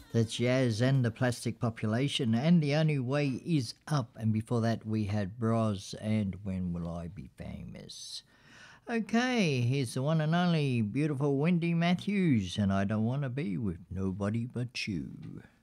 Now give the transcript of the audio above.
That's Jazz and the Plastic Population, and The Only Way Is Up. And before that, we had Bros and When Will I Be Famous? Okay, here's the one and only beautiful Wendy Matthews, and I don't want to be with nobody but you.